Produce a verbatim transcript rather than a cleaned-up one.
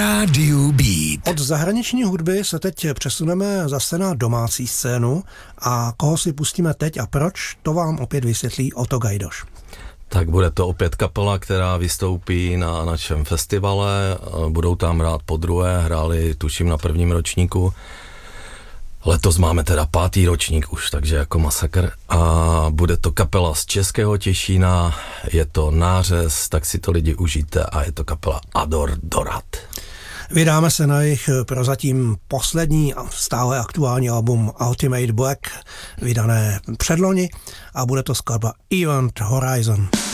Rádiu Beat. Od zahraniční hudby se teď přesuneme zase na domácí scénu a koho si pustíme teď a proč, to vám opět vysvětlí Otto Gajdoš. Tak bude to opět kapela, která vystoupí na našem festivale, budou tam hrát po druhé, hráli tuším na prvním ročníku. Letos máme teda pátý ročník už, takže jako masakr. A bude to kapela z Českého Těšína, je to nářez, tak si to lidi užijte a je to kapela Ador Dorat. Vydáme se na jejich prozatím poslední a stále aktuální album Ultimate Black, vydané předloni, a bude to skladba Event Horizon.